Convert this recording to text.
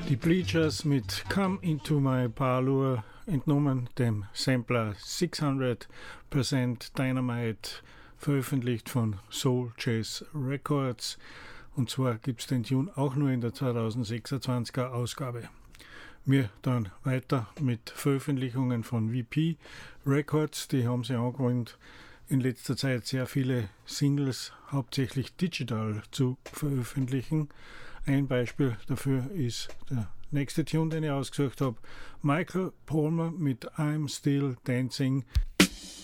Die Bleachers mit Come Into My Parlour, entnommen dem Sampler 600% Dynamite, veröffentlicht von Soul Jazz Records. Und zwar gibt es den Tune auch nur in der 2026er Ausgabe. Wir dann weiter mit Veröffentlichungen von VP Records. Die haben sich angewöhnt, in letzter Zeit sehr viele Singles, hauptsächlich digital, zu veröffentlichen. Ein Beispiel dafür ist der nächste Tune, den ich ausgesucht habe. Michael Palmer mit I'm Still Dancing.